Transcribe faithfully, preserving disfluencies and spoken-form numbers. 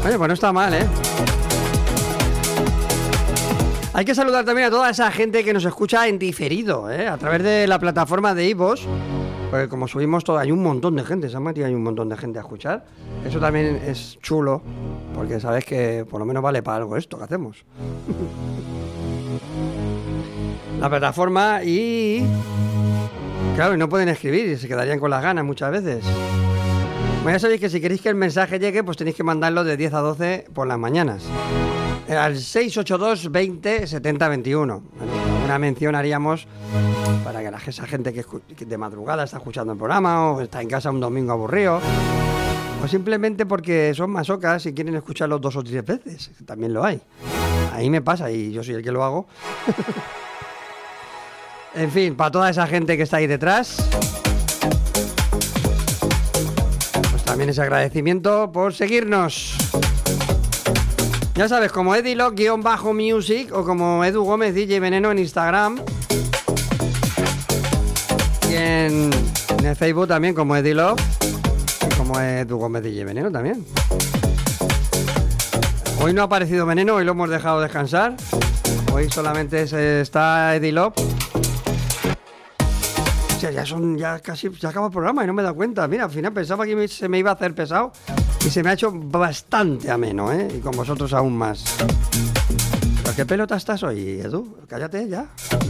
Oye, pues no está mal, ¿eh? Hay que saludar también a toda esa gente que nos escucha en diferido, ¿eh? A través de la plataforma de iVoox. Porque como subimos todo, hay un montón de gente, San Mati, hay un montón de gente a escuchar. Eso también es chulo, porque sabes que por lo menos vale para algo esto que hacemos. La plataforma y... Claro, y no pueden escribir y se quedarían con las ganas muchas veces. Bueno, ya sabéis que si queréis que el mensaje llegue, pues tenéis que mandarlo de diez a doce por las mañanas. Al seis ocho dos veinte setenta veintiuno. Una mención haríamos para que la, esa gente que, que de madrugada está escuchando el programa o está en casa un domingo aburrido, o simplemente porque son masocas y quieren escucharlo dos o tres veces. También lo hay. Ahí me pasa y yo soy el que lo hago. En fin, para toda esa gente que está ahí detrás, pues también ese agradecimiento por seguirnos. Ya sabes, como Edilog-Music o como Edu Gómez D J Veneno en Instagram. Y en, en el Facebook también como Edilog y como Edu Gómez D J Veneno también. Hoy no ha aparecido Veneno, hoy lo hemos dejado descansar. Hoy solamente se está Edilog. O sea, ya son, ya casi, se acaba el programa y no me he dado cuenta. Mira, al final pensaba que me, se me iba a hacer pesado y se me ha hecho bastante ameno, ¿eh? Y con vosotros aún más. ¿Pero qué pelota estás hoy, Edu? Cállate ya.